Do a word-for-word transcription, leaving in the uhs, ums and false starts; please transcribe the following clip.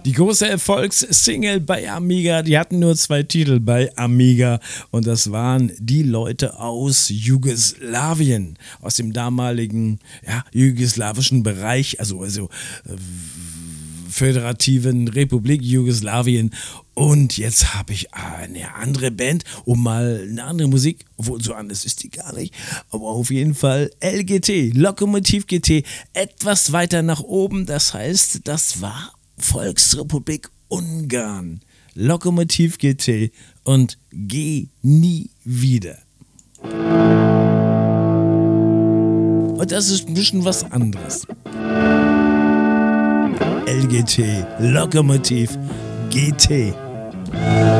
Die große Erfolgssingle bei Amiga, die hatten nur zwei Titel bei Amiga und das waren die Leute aus Jugoslawien, aus dem damaligen ja, jugoslawischen Bereich, also, also äh, Föderativen Republik Jugoslawien. Und jetzt habe ich eine andere Band, um mal eine andere Musik, obwohl so anders ist die gar nicht, aber auf jeden Fall L G T, Lokomotiv G T, etwas weiter nach oben, das heißt, das war Volksrepublik Ungarn, Lokomotiv G T und Geh nie wieder. Und das ist ein bisschen was anderes. L G T, Lokomotiv G T.